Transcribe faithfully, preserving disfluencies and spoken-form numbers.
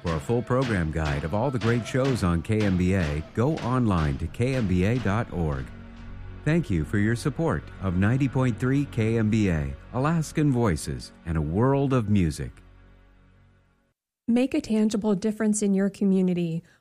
For a full program guide of all the great shows on K M B A, go online to K M B A dot org. Thank you for your support of ninety point three K M B A, Alaskan Voices, and a world of music. Make a tangible difference in your community.